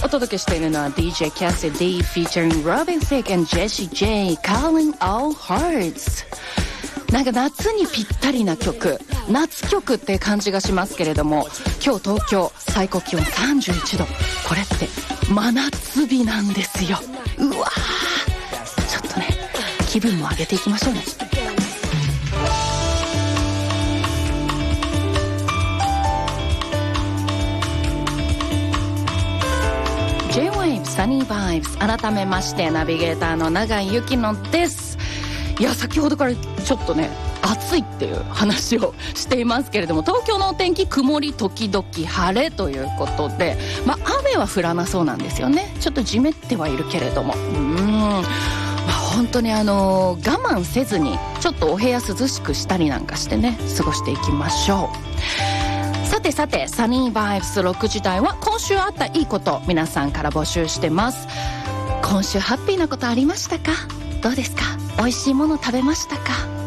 お届けしているのは DJ Cassidy featuring Robin Thicke and Jessie J Calling All Hearts。 なんか夏にぴったりな曲、夏曲って感じがしますけれども、今日東京最高気温31度、これって真夏日なんですよ。うわー、ちょっとね気分も上げていきましょうね。J-Wave Sunny Vibes、 改めましてナビゲーターの永井由紀乃です。いや、先ほどからちょっとね暑いっていう話をしていますけれども、東京のお天気曇り時々晴れということで、雨は降らなそうなんですよね。ちょっとじめってはいるけれども、本当に我慢せずにちょっとお部屋涼しくしたりなんかしてね、過ごしていきましょう。さてさて、サニーバイブス6時台は今週あったいいこと皆さんから募集してます。今週ハッピーなことありましたか？どうですか？美味しいもの食べましたか？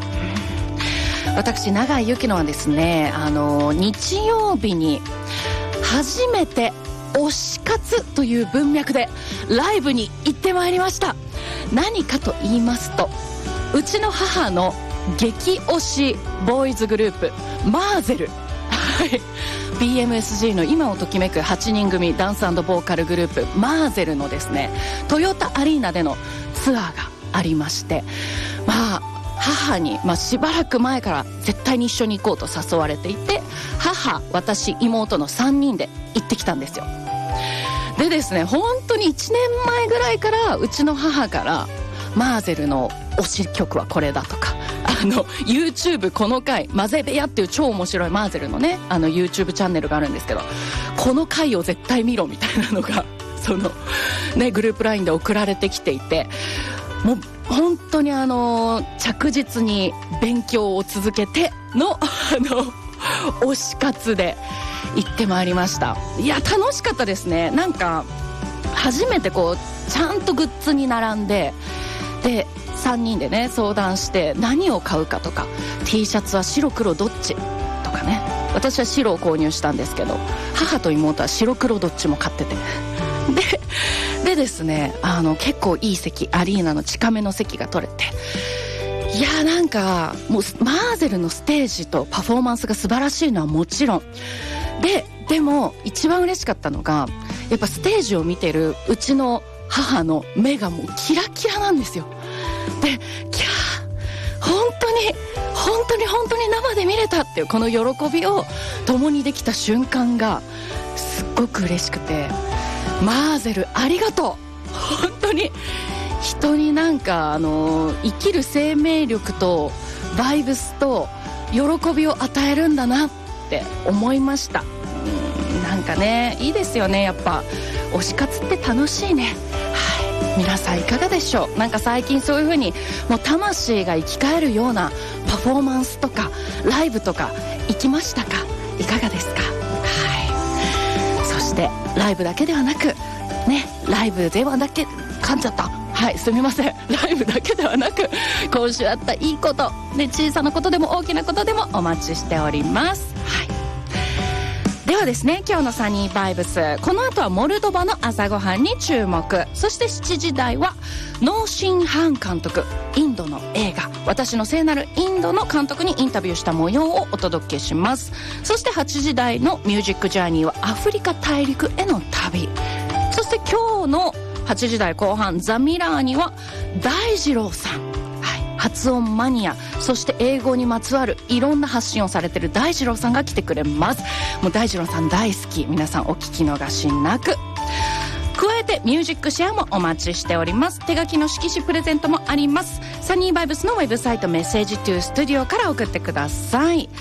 私永井由紀乃はですね、日曜日に初めて推し活という文脈でライブに行ってまいりました。何かと言いますと、うちの母の激推しボーイズグループマーゼル、BMSG の今をときめく8人組ダンス&ボーカルグループマーゼルのですね、トヨタアリーナでのツアーがありまして、母に、しばらく前から絶対に一緒に行こうと誘われていて、母、私、妹の3人で行ってきたんですよ。でですね、本当に1年前ぐらいからうちの母からマーゼルの推し曲はこれだとか、YouTube この回マゼベヤっていう超面白いマーゼルのねYouTube チャンネルがあるんですけど、この回を絶対見ろみたいなのがそのねグループ LINE で送られてきていて、もう本当に着実に勉強を続けての推し活で行ってまいりました。いや楽しかったですね。なんか初めてこうちゃんとグッズに並んで、で3人でね相談して何を買うかとか、 T シャツは白黒どっちとかね、私は白を購入したんですけど、母と妹は白黒どっちも買ってて、でですね結構いい席、アリーナの近めの席が取れて、いやなんかもうマーゼルのステージとパフォーマンスが素晴らしいのはもちろんでも一番嬉しかったのが、やっぱステージを見てるうちの母の目がもうキラキラなんですよ。で、キャー、本当に生で見れたっていうこの喜びを共にできた瞬間がすっごく嬉しくて、マーゼルありがとう。本当に人になんか生きる生命力とバイブスと喜びを与えるんだなって思いました。なんかねいいですよね、やっぱ推し活って楽しいね。皆さんいかがでしょう。なんか最近そういう風にもう魂が生き返るようなパフォーマンスとかライブとか行きましたか？いかがですか？そしてライブだけではなくね、ライブではだけ噛んじゃった、すみません、ライブだけではなく今週あったいいことね、小さなことでも大きなことでもお待ちしております。ではですね、今日のサニーバイブス、この後はモルドバの朝ごはんに注目。そして7時台はノーシン・ハン監督、インドの映画私の聖なるインドの監督にインタビューした模様をお届けします。そして8時台のミュージックジャーニーはアフリカ大陸への旅。そして今日の8時台後半ザ・ミラーには大二郎さん、発音マニア、そして英語にまつわるいろんな発信をされている大二郎さんが来てくれます。もう大二郎さん大好き、皆さんお聞き逃しなく。加えてミュージックシェアもお待ちしております。手書きの色紙プレゼントもあります。サニーバイブスのウェブサイトメッセージトゥースタジオから送ってください。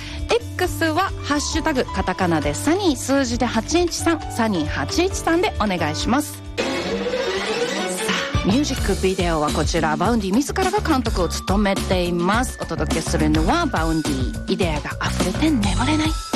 X はハッシュタグカタカナでサニー、数字で813、サニー813でお願いします。ミュージックビデオはこちら、バウンディ自らが監督を務めています。お届けするのはバウンディ、イデアが溢れて眠れない。